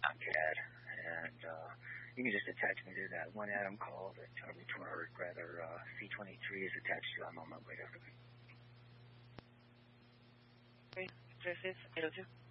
Tomcat, and you can just attach me to that one Adam call that Charlie or rather C-23 is attached to. I'm on my way to. Okay, 36, 802.